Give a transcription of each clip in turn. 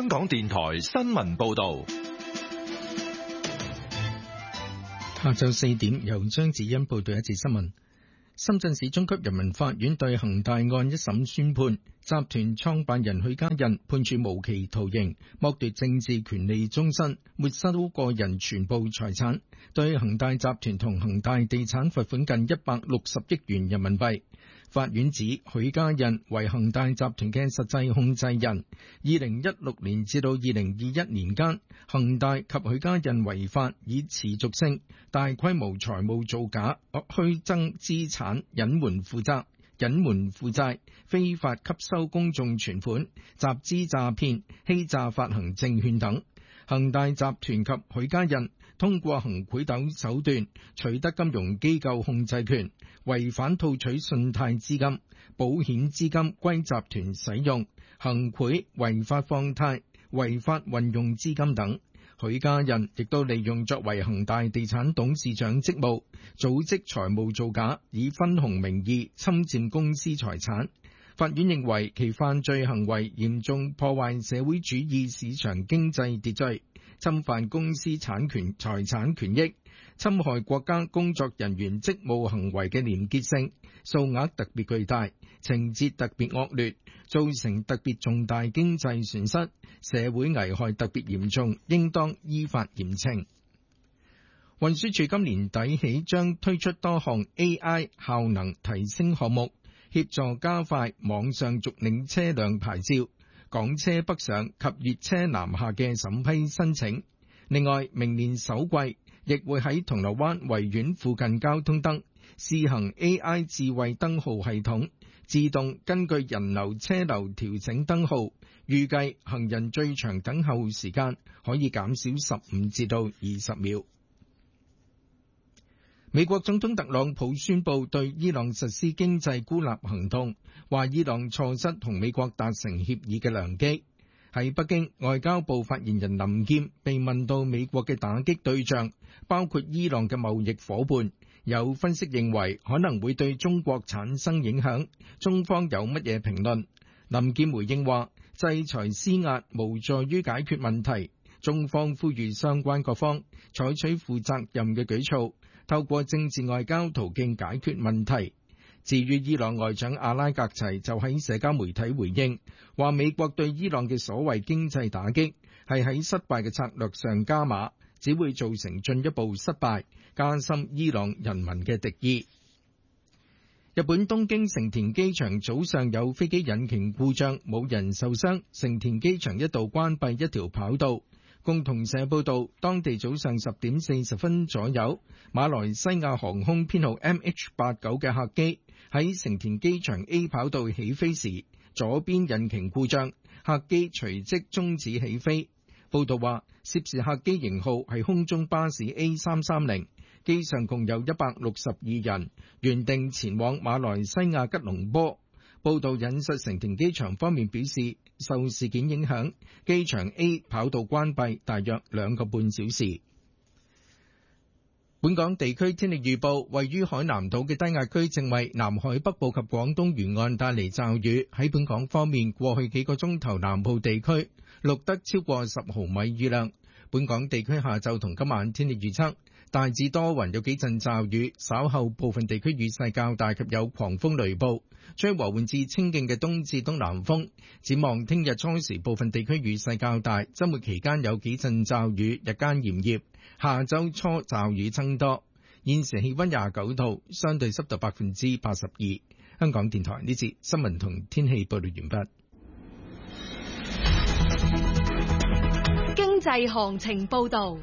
香港電台新聞報道。 下晝4點，由張子欣報道一節新聞。深圳市中級人民法院對恒大案一審宣判，集團創辦人許家印判處無期徒刑，剝奪政治權利終身，沒收個人全部財產，對恒大集團同恒大地產罰款近160億元人民幣。法院指許家印為恒大集團嘅實際控制人，2016年至到2021年間，恒大及許家印違法以持續性、大規模財務造假、虛增資產、隱瞞負債、非法吸收公眾存款、集資詐騙、欺詐發行證券等。恒大集團及許家印通過行賄等手段取得金融機構控制權，違反套取信貸資金、保險資金歸集團使用、行賄、違法放貸、違法運用資金等。許家印亦都利用作為恒大地產董事長職務，組織財務造假，以分紅名義侵佔公司財產。法院認為其犯罪行為嚴重破壞社會主義市場經濟秩序，侵犯公司產權財產權益，侵害國家工作人員職務行為嘅廉潔性，數額特別巨大，情節特別惡劣，造成特別重大經濟損失，社會危害特別嚴重，應當依法嚴懲。運輸署今年底起將推出多項 AI 效能提升項目，協助加快網上續領車輛牌照、港車北上及粵車南下嘅審批申請。另外，明年首季亦會喺銅鑼灣維園附近交通燈試行 AI 智慧燈號系統，自動根據人流車流調整燈號，預計行人最長等候時間可以減少15至到20秒。美國總統特朗普宣布對伊朗實施經濟孤立行動，話伊朗錯失同美國達成協議嘅良機。喺北京，外交部發言人林劍被問到美國嘅打擊對象包括伊朗嘅貿易夥伴，有分析認為可能會對中國產生影響，中方有乜嘢評論？林劍回應話，制裁施壓無助於解決問題，中方呼籲相關各方採取負責任嘅舉措，透過政治外交途徑解決問題。至於伊朗外長阿拉格齊就喺社交媒體回應，話美國對伊朗嘅所謂經濟打擊係喺失敗嘅策略上加碼，只會造成進一步失敗，加深伊朗人民嘅敵意。日本東京成田機場早上有飛機引擎故障，冇人受傷，成田機場一度關閉一條跑道。共同社報道，當地早上10點40分左右，馬來西亞航空編號 MH89 嘅客機喺成田機場 A 跑道起飛時，左邊引擎故障，客機隨即終止起飛。報道話，涉事客機型號係空中巴士 A330，機上共有162人，原定前往馬來西亞吉隆坡。報道引述成田機場方面表示，受事件影響，機場 A 跑道關閉大約2個半小時。本港地區天氣預報，位於海南島嘅低壓區正為南海北部及廣東沿岸帶嚟驟雨。喺本港方面，過去幾個鐘頭南部地區錄得超過10毫米雨量。本港地區下晝同今晚天氣預測，大致多雲，有幾陣驟雨，稍後部分地區雨勢較大及有狂風雷暴，吹和緩至清勁嘅東至東南風。展望聽日初時部分地區雨勢較大，週末期間有幾陣驟雨，日間炎熱，下週初驟雨增多。現時氣溫29度，相對濕度82%。香港電台呢節新聞同天氣報道完畢。 經濟行情報道。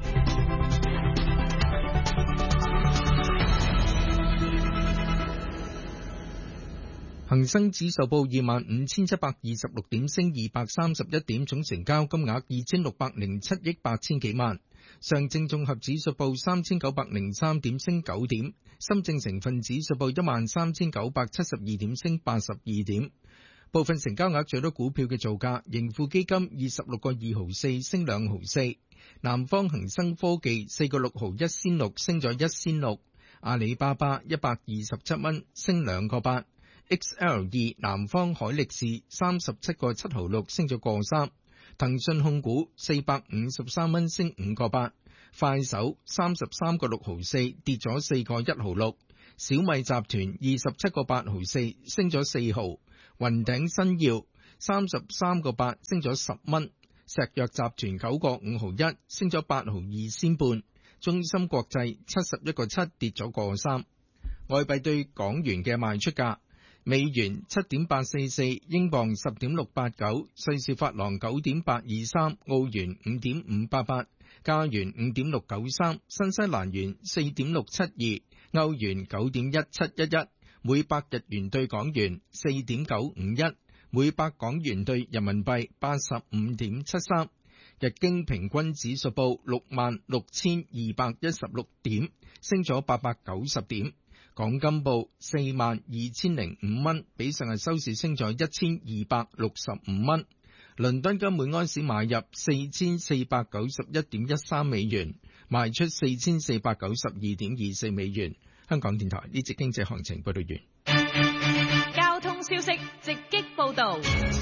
恒生指數報25,726點，升231點，總成交金額2,607億8千幾萬。上證綜合指數報3,903點，升9點。深證成分指數報13,972點，升82點。部分成交額最多股票嘅造價，盈富基金26個2毫4，升2毫4。南方恒生科技4個6毫1仙6，升咗1仙6。阿里巴巴127蚊，升2個8。XL2 南方海力士37個7毫6，升咗個3。 騰訊控股453蚊升5個8，快手33個6毫4跌咗4個1毫6，小米集團27個8毫4升咗4毫，雲頂新耀33個8升咗10蚊，石藥集團9個5毫1升咗8毫2仙半，中芯國際71個7跌咗個3。外幣對港元嘅賣出價：美元7.844，英鎊10.689，瑞士法郎9.823，澳元5.588，加元5.693，新西蘭元4.672，歐元9.1711，每百日元對港元4.951，每百港元對人民幣85.73。日經平均指數報66,216點，升咗890點。港金報42,005蚊，比上日收市升咗1,265蚊。倫敦金每盎司買入4,491.13美元，賣出4,492.24美元。香港電台呢節經濟行情報道完。 交通消息直擊報道。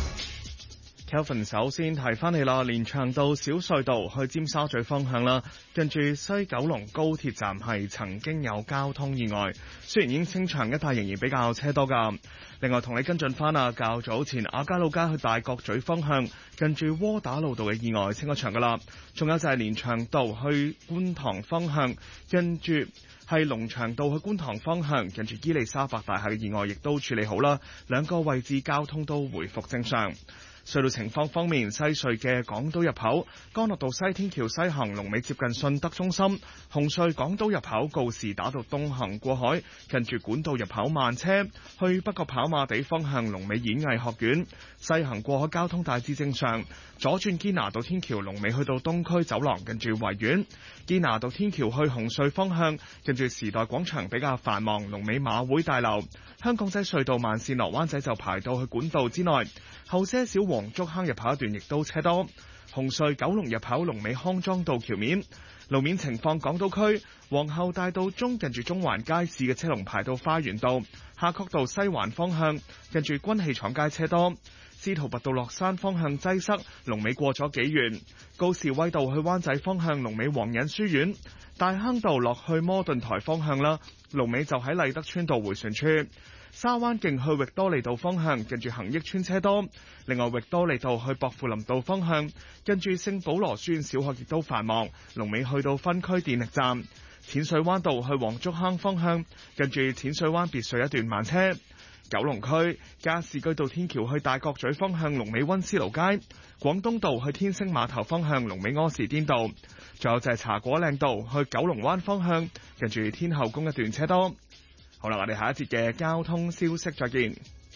Kelvin 首先提翻你啦，連翔道小隧道去尖沙咀方向啦，近住西九龍高鐵站係曾經有交通意外，雖然已經清場，一帶仍然比較車多噶。另外同你跟進翻啊，較早前亞皆老街去大角咀方向，近住窩打老道嘅意外清咗場噶啦。仲有就係連翔道去觀塘方向，跟住係龍翔道去觀塘方向，近住伊利沙伯大廈嘅意外亦都處理好啦，兩個位置交通都回復正常。隧道情況方面，西隧嘅港島入口干諾道西天橋西行龍尾接近信德中心，紅隧港島入口告士打道東行過海，近住管道入口慢車，去北角跑馬地方向龍尾演藝學院，西行過海交通大致正常，左轉堅拿道天橋龍尾去到東區走廊，近住維園，堅拿道天橋去紅隧方向，近住時代廣場比較繁忙，龍尾馬會大樓，香港仔隧道慢線落灣仔就排到去管道之內，後些小黃竹坑入口一段亦都車多，紅隧九龍入口龍尾康莊道橋面。路面情況，港島區皇后大道中近住中環街市嘅車龍排到花園道，夏慤道西環方向近住軍器廠街車多，司徒拔道落山方向擠塞，龍尾過咗紀元，高士威道去灣仔方向龍尾皇仁書院，大坑道落去摩頓台方向啦，龍尾就喺麗德村道迴旋處。沙灣徑去域多利道方向，近住恒益村車多。另外，域多利道去薄扶林道方向，近住聖保羅書院小學亦都繁忙，龍尾去到分區電力站。淺水灣道去黃竹坑方向，近住淺水灣別墅一段慢車。九龍區加士居道天橋去大角咀方向，龍尾溫思勞街。廣東道去天星碼頭方向，龍尾柯士甸道。仲有就係茶果嶺道去九龍灣方向，近住天后宮一段車多。好啦，我哋下一節嘅交通消息再見。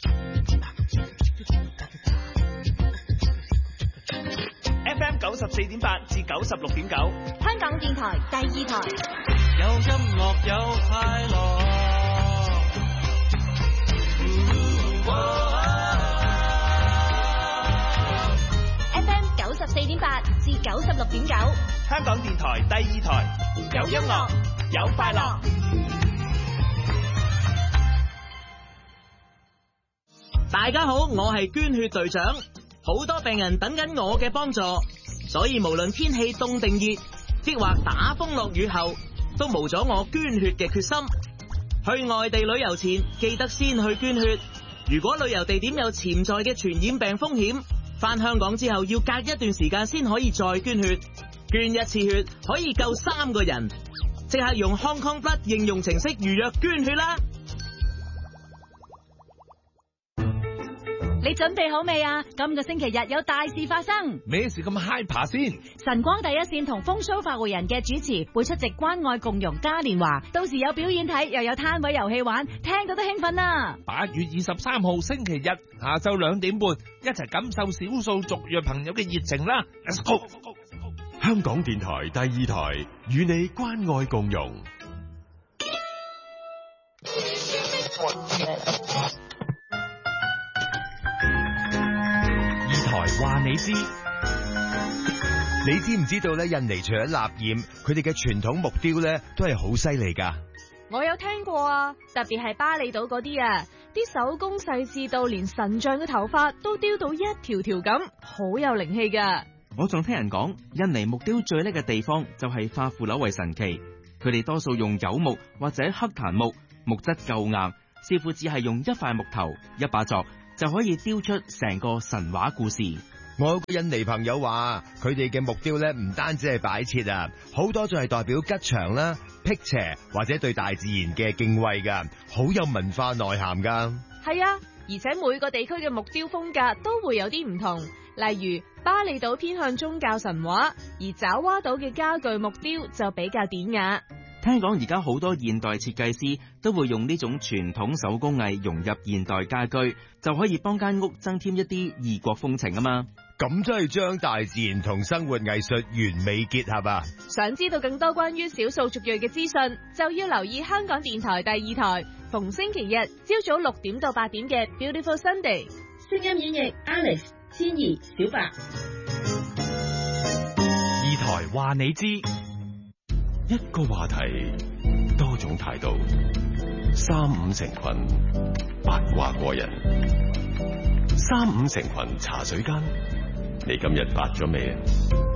FM 94.8至96.9， 香港電台第二台。 有音樂有快樂。 FM 94.8至96.9， 香港電台第二台。有音樂有快樂。 大家好，我係捐血隊長，好多病人等緊我嘅幫助，所以無論天氣凍定熱，抑或打風落雨後，都無咗我捐血嘅決心。去外地旅遊前，記得先去捐血。如果旅遊地點有潛在嘅傳染病風險，返香港之後要隔一段時間先可以再捐血。捐一次血可以救3個人，即刻用 Hong Kong Blood 應用程式預約捐血啦！ 你準備好未啊？今個星期日有大事發生。 咩事咁 hyper 先？ 晨光第一線同風騷發回人嘅主持會出席關愛共融嘉年華，到時有表演睇，又有攤位遊戲玩，聽到都興奮啊！8 月23號星期日下晝2點半，一齊感受少數族裔朋友嘅熱情啦 ！Let's go！ 香港電台第二台與你關愛共融。 台話你知，你知唔知道咧？印尼除咗蠟染，佢哋嘅傳統木雕咧都係好犀利噶。 我有聽過啊，特別係巴厘島嗰啲啊， 啲手工細緻到連神像嘅頭髮都雕到一條條咁，好有靈氣噶。 我仲聽人講，印尼木雕最叻嘅地方就係化腐朽為神奇。佢哋多數用柚木或者黑檀木，木質夠硬，師傅只係用一塊木頭、一把鑿就可以雕出成個神話故事。 我有個印尼朋友話，佢哋嘅木雕咧唔單止係擺設啊，好多仲係代表吉祥啦、辟邪或者對大自然嘅敬畏噶，好有文化內涵噶。 係啊，而且每個地區嘅木雕風格都會有啲唔同，例如巴厘島偏向宗教神話，而爪哇島嘅家具木雕就比較典雅。 聽講而家好多現代設計師都會用呢種傳統手工藝融入現代家居，就可以幫間屋增添一啲異國風情啊嘛。 咁真係將大自然同生活藝術完美結合啊！ 想知道更多關於少數族裔嘅資訊，就要留意香港電台第2台，逢星期日朝早6點到8點嘅 Beautiful Sunday。 聲音演繹 Alex、千怡、小白。 二台話你知，一個話題，多種態度，35成群，八卦過人。35成群茶水間，你今日八咗未啊？